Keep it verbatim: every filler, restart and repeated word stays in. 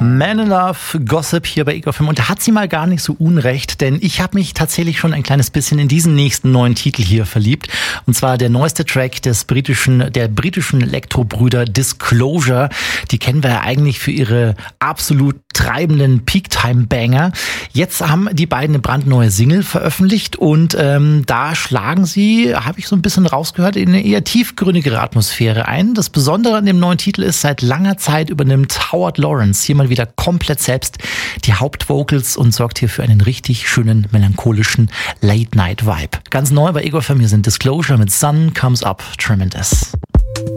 Man in Love, Gossip hier bei Ego F M. Und da hat sie mal gar nicht so unrecht, denn ich habe mich tatsächlich schon ein kleines bisschen in diesen nächsten neuen Titel hier verliebt. Und zwar der neueste Track des britischen, der britischen Elektrobrüder Disclosure. Die kennen wir ja eigentlich für ihre absolut treibenden Peak-Time-Banger. Jetzt haben die beiden eine brandneue Single veröffentlicht und ähm, da schlagen sie, habe ich so ein bisschen rausgehört, in eine eher tiefgründigere Atmosphäre ein. Das Besondere an dem neuen Titel ist, seit langer Zeit übernimmt Howard Lawrence hier mal wieder komplett selbst die Hauptvocals und sorgt hier für einen richtig schönen, melancholischen Late-Night-Vibe. Ganz neu bei Ego F M, hier sind Disclosure mit Sun Comes Up Tremendous.